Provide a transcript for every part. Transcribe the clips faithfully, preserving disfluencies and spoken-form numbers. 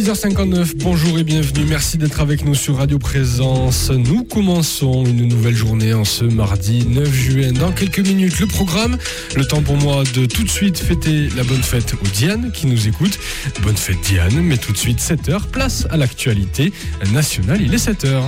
six heures cinquante-neuf, bonjour et bienvenue, merci d'être avec nous sur Radio Présence. Nous commençons une nouvelle journée en ce mardi neuf juin. Dans quelques minutes, le programme, le temps pour moi de tout de suite fêter la bonne fête aux Diane qui nous écoutent. Bonne fête Diane, mais tout de suite sept heures, place à l'actualité nationale, il est sept heures.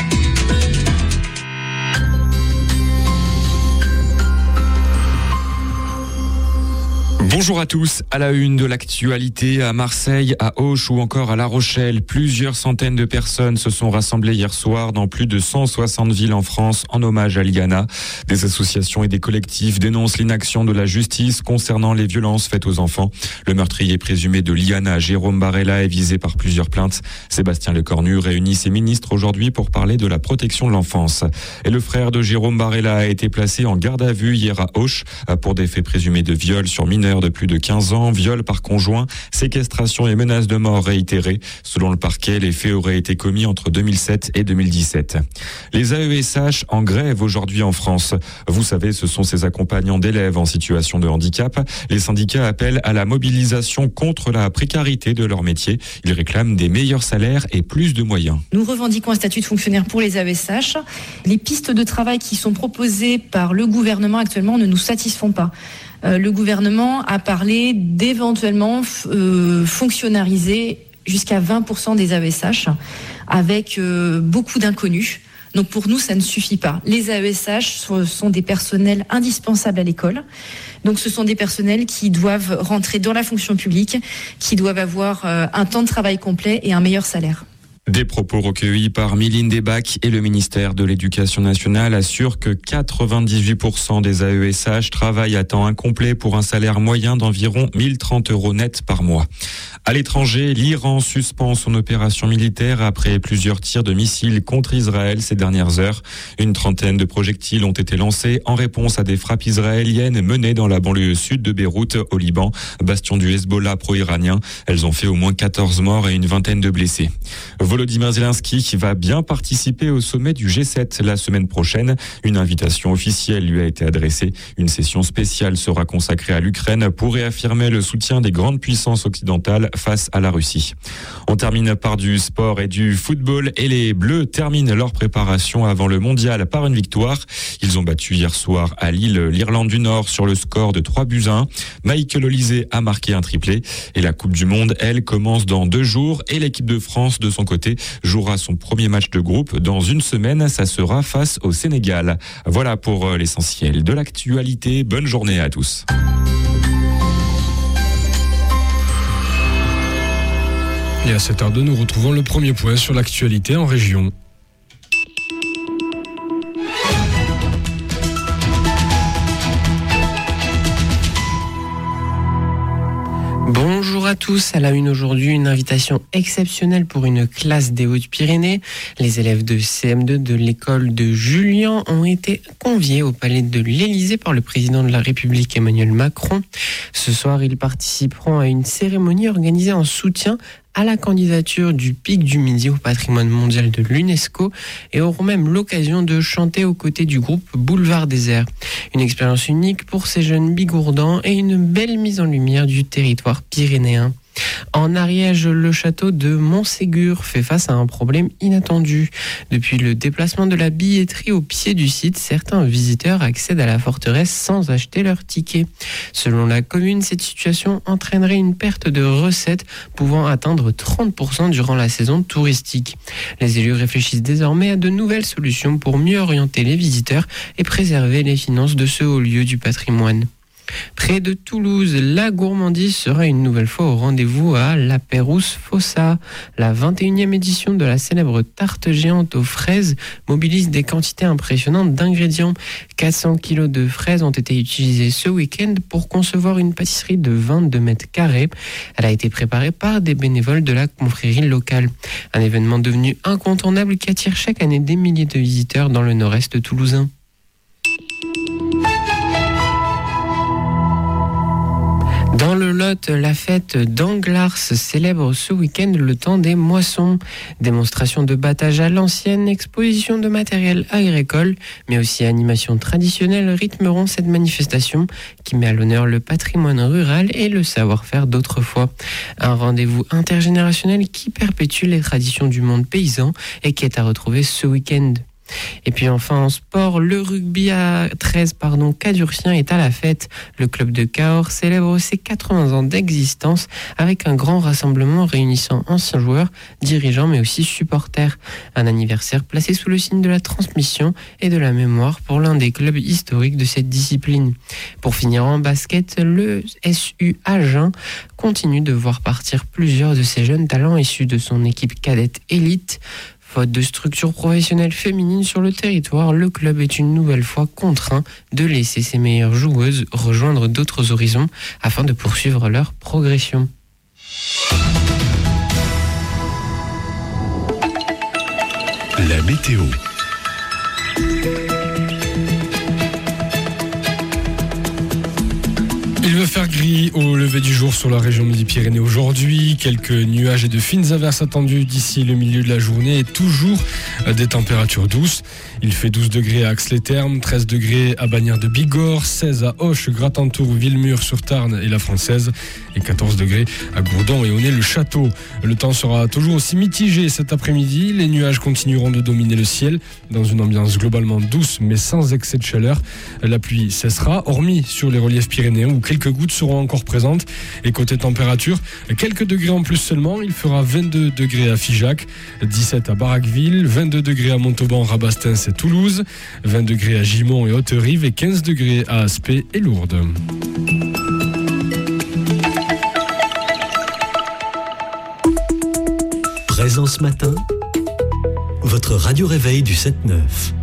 Bonjour à tous, à la une de l'actualité, à Marseille, à Auch ou encore à La Rochelle, plusieurs centaines de personnes se sont rassemblées hier soir dans plus de cent soixante villes en France en hommage à Liana. Des associations et des collectifs dénoncent l'inaction de la justice concernant les violences faites aux enfants. Le meurtrier présumé de Liana, Jérôme Barella, est visé par plusieurs plaintes. Sébastien Lecornu réunit ses ministres aujourd'hui pour parler de la protection de l'enfance. Et le frère de Jérôme Barella a été placé en garde à vue hier à Auch pour des faits présumés de viol sur mineurs de plus de quinze ans, viol par conjoint, séquestration et menaces de mort réitérées. Selon le parquet, les faits auraient été commis entre deux mille sept et deux mille dix-sept. Les A E S H en grève aujourd'hui en France. Vous savez, ce sont ces accompagnants d'élèves en situation de handicap. Les syndicats appellent à la mobilisation contre la précarité de leur métier. Ils réclament des meilleurs salaires et plus de moyens. Nous revendiquons un statut de fonctionnaire pour les A E S H. Les pistes de travail qui sont proposées par le gouvernement actuellement ne nous satisfont pas. Euh, le gouvernement a parlé d'éventuellement euh, fonctionnariser jusqu'à vingt pour cent des A E S H avec euh, beaucoup d'inconnus. Donc pour nous, ça ne suffit pas. Les A E S H sont, sont des personnels indispensables à l'école. Donc ce sont des personnels qui doivent rentrer dans la fonction publique, qui doivent avoir euh, un temps de travail complet et un meilleur salaire. Des propos recueillis par Mylène Debac et le ministère de l'Éducation nationale assurent que quatre-vingt-dix-huit pour cent des A E S H travaillent à temps incomplet pour un salaire moyen d'environ mille trente euros net par mois. À l'étranger, l'Iran suspend son opération militaire après plusieurs tirs de missiles contre Israël ces dernières heures. Une trentaine de projectiles ont été lancés en réponse à des frappes israéliennes menées dans la banlieue sud de Beyrouth, au Liban, bastion du Hezbollah pro-iranien. Elles ont fait au moins quatorze morts et une vingtaine de blessés. Volodymyr Zelensky va bien participer au sommet du G sept la semaine prochaine. Une invitation officielle lui a été adressée. Une session spéciale sera consacrée à l'Ukraine pour réaffirmer le soutien des grandes puissances occidentales face à la Russie. On termine par du sport et du football et les Bleus terminent leur préparation avant le mondial par une victoire. Ils ont battu hier soir à Lille l'Irlande du Nord sur le score de trois buts à un. Michael Olise a marqué un triplé et la Coupe du Monde, elle, commence dans deux jours et l'équipe de France, de son côté, jouera son premier match de groupe dans une semaine. Ça sera face au Sénégal. Voilà pour l'essentiel de l'actualité. Bonne journée à tous. Et à sept heures deux, nous retrouvons le premier point sur l'actualité en région. Bonjour à tous, à la une aujourd'hui, une invitation exceptionnelle pour une classe des Hautes-Pyrénées. Les élèves de C M deux de l'école de Julian ont été conviés au palais de l'Élysée par le président de la République Emmanuel Macron. Ce soir, ils participeront à une cérémonie organisée en soutien à la candidature du Pic du Midi au patrimoine mondial de l'UNESCO et auront même l'occasion de chanter aux côtés du groupe Boulevard Désert. Une expérience unique pour ces jeunes bigourdans et une belle mise en lumière du territoire pyrénéen. En Ariège, le château de Montségur fait face à un problème inattendu. Depuis le déplacement de la billetterie au pied du site, certains visiteurs accèdent à la forteresse sans acheter leur ticket. Selon la commune, cette situation entraînerait une perte de recettes pouvant atteindre trente pour cent durant la saison touristique. Les élus réfléchissent désormais à de nouvelles solutions pour mieux orienter les visiteurs et préserver les finances de ce haut lieu du patrimoine. Près de Toulouse, la gourmandise sera une nouvelle fois au rendez-vous à La Pérouse Fossa. La vingt et unième édition de la célèbre tarte géante aux fraises mobilise des quantités impressionnantes d'ingrédients. quatre cents kilos de fraises ont été utilisés ce week-end pour concevoir une pâtisserie de vingt-deux mètres carrés. Elle a été préparée par des bénévoles de la confrérie locale. Un événement devenu incontournable qui attire chaque année des milliers de visiteurs dans le nord-est toulousain. Dans le Lot, la fête d'Anglars célèbre ce week-end le temps des moissons. Démonstration de battage à l'ancienne, exposition de matériel agricole, mais aussi animation traditionnelle rythmeront cette manifestation qui met à l'honneur le patrimoine rural et le savoir-faire d'autrefois. Un rendez-vous intergénérationnel qui perpétue les traditions du monde paysan et qui est à retrouver ce week-end. Et puis enfin en sport, le rugby à treize pardon, cadurcien est à la fête. Le club de Cahors célèbre ses quatre-vingts ans d'existence avec un grand rassemblement réunissant anciens joueurs, dirigeants mais aussi supporters. Un anniversaire placé sous le signe de la transmission et de la mémoire pour l'un des clubs historiques de cette discipline. Pour finir en basket, le S U Agen continue de voir partir plusieurs de ses jeunes talents issus de son équipe cadette élite. Faute de structure professionnelle féminine sur le territoire, le club est une nouvelle fois contraint de laisser ses meilleures joueuses rejoindre d'autres horizons afin de poursuivre leur progression. La météo. Il va faire gris au lever du jour sur la région Midi-Pyrénées aujourd'hui. Quelques nuages et de fines averses attendues d'ici le milieu de la journée et toujours des températures douces. Il fait douze degrés à Ax-les-Thermes, treize degrés à Bagnères de Bigorre, seize à Auch, Gratentour, Villemur-sur-Tarn et la Française et quatorze degrés à Gourdon et Aunay-le-Château. Le temps sera toujours aussi mitigé cet après-midi. Les nuages continueront de dominer le ciel dans une ambiance globalement douce mais sans excès de chaleur. La pluie cessera, hormis sur les reliefs pyrénéens où quelques gouttes seront encore présentes. Et côté température, quelques degrés en plus seulement. Il fera vingt-deux degrés à Figeac, dix-sept à Barraqueville, vingt-deux degrés à Montauban, Rabastens et Toulouse, vingt degrés à Gimont et Haute-Rive et quinze degrés à Aspet et Lourdes. Présence matin, votre radio réveil du sept neuf.